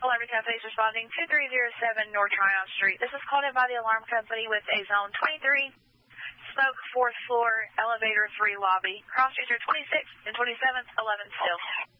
Columbia Cafe is responding 2307 North Tryon Street. This is called in by the alarm company with a zone 23, smoke 4th floor, elevator 3 lobby. Cross streets are 26th and 27th, 11th still.